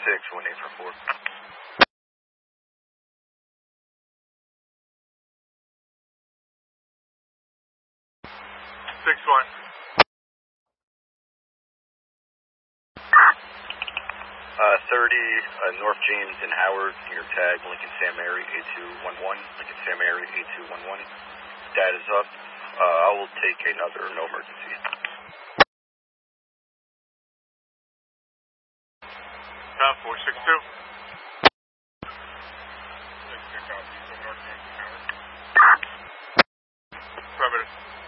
1844. 6-1. 30 North James and Howard, your tag, Lincoln Sam Mary 8211, Lincoln Sam Mary 8211. Data is up. I will take another no emergency. Top 462. 6-2 copy from North James and Howard. Affirmative.